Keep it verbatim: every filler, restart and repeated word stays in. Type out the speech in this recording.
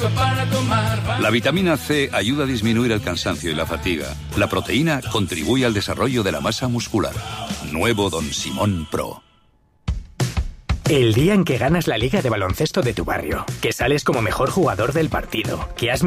para tomar. La vitamina C ayuda a disminuir el cansancio y la fatiga. La proteína contribuye al desarrollo de la masa muscular. Nuevo Don Simón Pro. El día en que ganas la liga de baloncesto de tu barrio, que sales como mejor jugador del partido, que has